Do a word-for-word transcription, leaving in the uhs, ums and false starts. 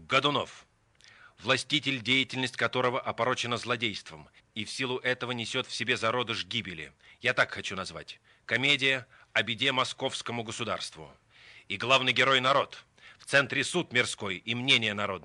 Годунов, властитель, деятельность которого опорочена злодейством, и в силу этого несет в себе зародыш гибели. Я так хочу назвать. Комедия о беде московскому государству. И главный герой — народ. В центре суд мирской и мнение народное.